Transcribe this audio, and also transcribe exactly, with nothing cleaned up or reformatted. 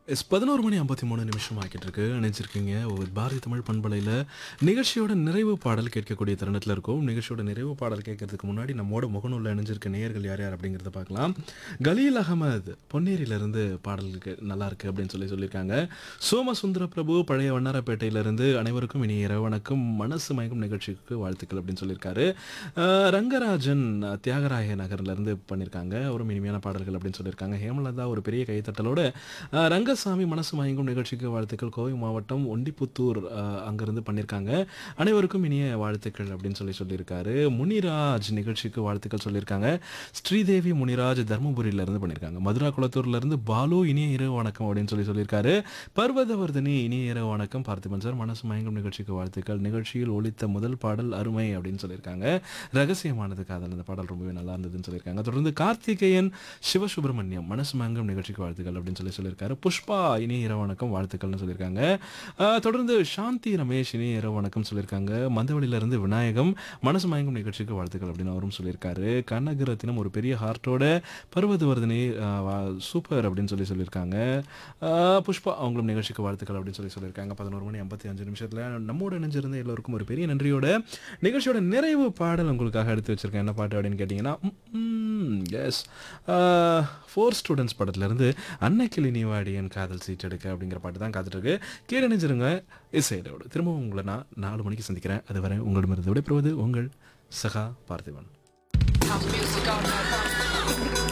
S பதினொரு மணி ஐம்பத்தி மூணு நிமிஷம் ஆக்கிட்டு இருக்கு. இணைஞ்சிருக்கீங்க ஒரு பாரதி தமிழ் பண்பலையில். நிகழ்ச்சியோட நிறைவு பாடல் கேட்கக்கூடிய தருணத்தில் இருக்கும். நிகழ்ச்சியோட நிறைவு பாடல் கேட்கறதுக்கு முன்னாடி நம்மோட முகநூலில் இணைஞ்சிருக்க நேயர்கள் யார் யார் அப்படிங்கிறத பார்க்கலாம். கலீல் அகமது பொன்னேரியிலிருந்து பாடலுக்கு நல்லா இருக்கு அப்படின்னு சொல்லி சொல்லியிருக்காங்க. சோமசுந்தர பிரபு பழைய வண்ணாரப்பேட்டையிலிருந்து அனைவருக்கும் இனி இரவு வணக்கம், மனசு மயங்கும் நிகழ்ச்சிக்கு வாழ்த்துக்கள் அப்படின்னு சொல்லியிருக்காரு. அஹ் ரங்கராஜன் தியாகராய நகர்லேருந்து பண்ணியிருக்காங்க. ஒரு இனிமையான பாடல்கள் அப்படின்னு சொல்லியிருக்காங்க. ஹேமலதா ஒரு பெரிய கைத்தட்டலோட அஹ் ரங்கசாமி மனசு மயங்கும் நிகழ்ச்சிக்கு வாழ்த்துக்கள். கோவை மாவட்டம் ஒண்டிப்புத்தூர் அஹ், அங்கிருந்து பண்ணியிருக்காங்க. அனைவருக்கும் இனிய வாழ்த்துக்கள் அப்படின்னு சொல்லி சொல்லியிருக்காரு. முனிராஜ் நிகழ்ச்சிக்கு வாழ்த்துக்கள் சொல்லியிருக்காங்க. ஸ்ரீதேவி முனிராஜ் தர்மபுரியிலேருந்து பண்ணியிருக்காங்க. மதுரா குளத்தூர்லேருந்து பாலு இனிய இரவு வணக்கம் அப்படின்னு சொல்லி சொல்லியிருக்காரு. பர்வதவர்தினி இனிய இரவு வணக்கம் பார்த்திபன் சார், மனசு மயங்கும் நிகழ்ச்சிக்கு வாழ்த்துக்கள். நிகழ்ச்சியில் ஒலித்த முதல் பாடல் அருமை அப்படின்னு சொல்லியிருக்காங்க. ரகசியமானது காதல் அந்த பாடல் ரொம்பவே நல்லா இருந்ததுன்னு சொல்லியிருக்காங்க. தொடர்ந்து கார்த்திகேயன் சிவசுப்பிரமணியம் மனசு மயங்கும் நிகழ்ச்சிக்கு வாழ்த்துக்கள் அப்படின்னு சொல்லி சொல்லியிருக்காரு. புஷ்பா இனிய இரவு வணக்கம் வாழ்த்துக்கள்னு சொல்லியிருக்காங்க. அஹ், தொடர்ந்து சாந்தி ரமேஷ் இனிய இரவு வணக்கம் சொல்லியிருக்காங்க. மந்தவெளியிலிருந்து விநாயகம் மனசு மயங்கும் நிகழ்ச்சிக்கு வாழ்த்துக்கள் அப்படின்னு அவரும் சொல்லியிருக்காரு. கனகரத்தினம் ஒரு பெரிய ஹார்ட்டோட பருவதவர்தினி சூப்பர் அப்படின்னு சொல்லி சொல்லியிருக்காங்க. அஹ், புஷ்பா அவங்களும் நிகழ்ச்சிக்கு வாழ்த்துக்கள் அப்படின்னு சொல்லி சொல்லியிருக்காங்க. பதினோரு மணி ஐம்பத்தி அஞ்சு நிமிஷத்தில் நம்மோட இணைஞ்சிருந்த எல்லோருக்கும் ஒரு பெரிய நன்றியோட நிகழ்ச்சியோட நிறைவு பாடல் உங்களுக்காக எடுத்து வச்சிருக்கேன். என்ன பாட்டு அப்படின்னு கேட்டிங்கன்னா, எஸ் ஃபோர் ஸ்டூடெண்ட்ஸ் படத்துலேருந்து அன்னைக்கிளி நீவாடியன் காதல் சீட் எடுக்க அப்படிங்கிற பாட்டு தான் காத்துட்ருக்கு. கீழே நினைச்சிருங்க இசையோடு. திரும்பவும் உங்களை நான் நாலு மணிக்கு சந்திக்கிறேன். அதுவரை உங்களிடமிருந்து விடைபெறுவது உங்கள் சகா Parthiban. House music all night.